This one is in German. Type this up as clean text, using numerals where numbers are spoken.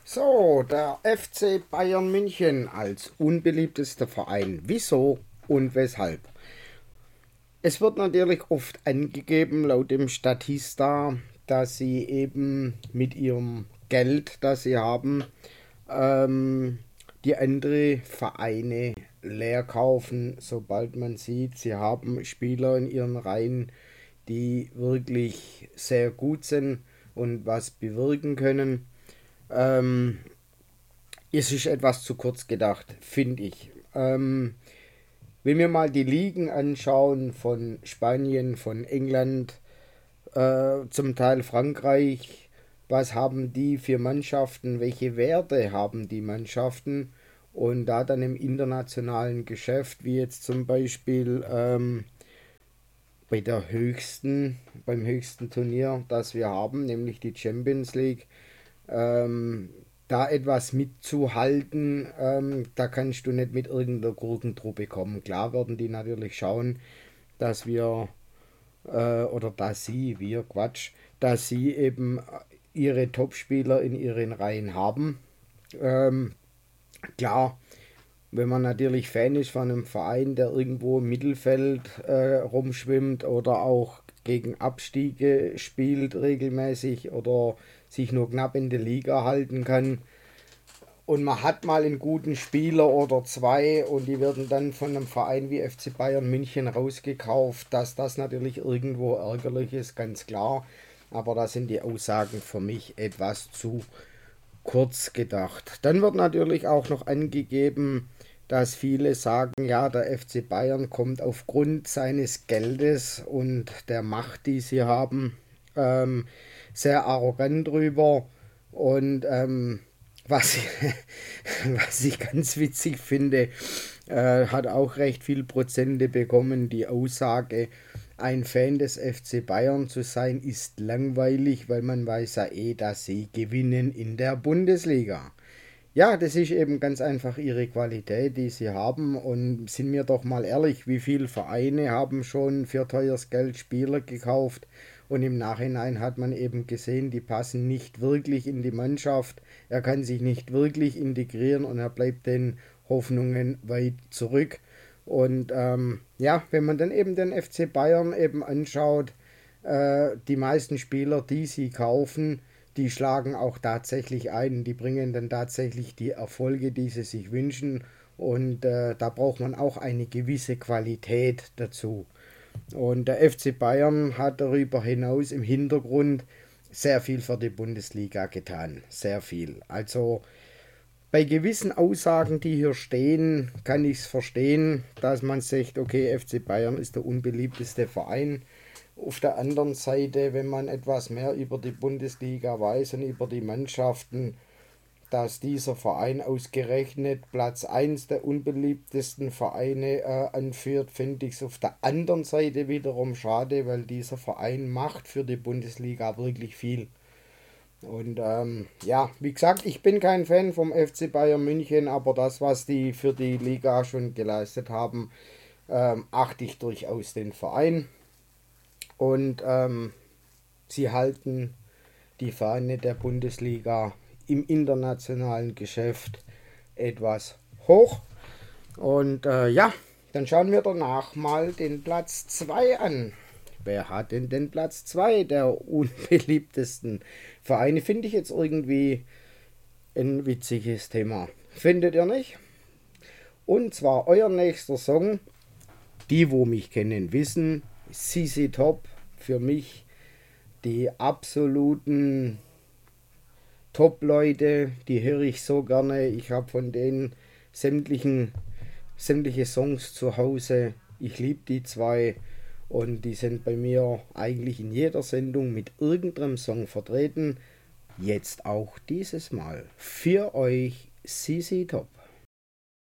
So, der FC Bayern München als unbeliebtester Verein. Wieso und weshalb? Es wird natürlich oft angegeben, laut dem Statista, dass sie eben mit ihrem Geld, das sie haben, ähm, die andere Vereine leer kaufen, sobald man sieht, sie haben Spieler in ihren Reihen, die wirklich sehr gut sind und was bewirken können. Ähm, Es ist etwas zu kurz gedacht, finde ich. Wenn wir mal die Ligen anschauen von Spanien, von England, zum Teil Frankreich, was haben die für Mannschaften, welche Werte haben die Mannschaften und da dann im internationalen Geschäft, wie jetzt zum Beispiel bei beim höchsten Turnier, das wir haben, nämlich die Champions League, ähm, da etwas mitzuhalten, da kannst du nicht mit irgendeiner Gurkentruppe kommen. Klar werden die natürlich schauen, dass wir, oder dass sie, wir, Quatsch, dass sie eben ihre Topspieler in ihren Reihen haben. Ähm, klar, wenn man natürlich Fan ist von einem Verein, der irgendwo im Mittelfeld rumschwimmt oder auch gegen Abstiege spielt regelmäßig oder sich nur knapp in der Liga halten kann, und man hat mal einen guten Spieler oder zwei und die werden dann von einem Verein wie FC Bayern München rausgekauft, dass das natürlich irgendwo ärgerlich ist, ganz klar. Aber da sind die Aussagen für mich etwas zu kurz gedacht. Dann wird natürlich auch noch angegeben, dass viele sagen, ja, der FC Bayern kommt aufgrund seines Geldes und der Macht, die sie haben, ähm, sehr arrogant rüber. Und was, was ich ganz witzig finde, hat auch recht viel Prozente bekommen, die Aussage, ein Fan des FC Bayern zu sein, ist langweilig, weil man weiß ja eh, dass sie gewinnen in der Bundesliga. Ja, das ist eben ganz einfach ihre Qualität, die sie haben. Und sind wir doch mal ehrlich, wie viele Vereine haben schon für teures Geld Spieler gekauft und im Nachhinein hat man eben gesehen, die passen nicht wirklich in die Mannschaft. Er kann sich nicht wirklich integrieren und er bleibt den Hoffnungen weit zurück. Und ja, wenn man dann eben den FC Bayern eben anschaut, die meisten Spieler, die sie kaufen, die schlagen auch tatsächlich ein, die bringen dann tatsächlich die Erfolge, die sie sich wünschen. Und da braucht man auch eine gewisse Qualität dazu. Und der FC Bayern hat darüber hinaus im Hintergrund sehr viel für die Bundesliga getan. Sehr viel. Also bei gewissen Aussagen, die hier stehen, kann ich es verstehen, dass man sagt, okay, FC Bayern ist der unbeliebteste Verein. Auf der anderen Seite, wenn man etwas mehr über die Bundesliga weiß und über die Mannschaften, dass dieser Verein ausgerechnet Platz eins der unbeliebtesten Vereine anführt, finde ich es auf der anderen Seite wiederum schade, weil dieser Verein macht für die Bundesliga wirklich viel. Und ja, wie gesagt, ich bin kein Fan vom FC Bayern München, aber das, was die für die Liga schon geleistet haben, achte ich durchaus den Verein. Und sie halten die Fahne der Bundesliga im internationalen Geschäft etwas hoch. Und ja, dann schauen wir danach mal den Platz 2 an. Wer hat denn den Platz 2 der unbeliebtesten Vereine? Finde ich jetzt irgendwie ein witziges Thema. Findet ihr nicht? Und zwar euer nächster Song. Die, wo mich kennen, wissen. CC Top. Für mich die absoluten Top-Leute. Die höre ich so gerne. Ich habe von denen sämtliche Songs zu Hause. Ich liebe die zwei. Und die sind bei mir eigentlich in jeder Sendung mit irgendeinem Song vertreten. Jetzt auch dieses Mal für euch CC Top.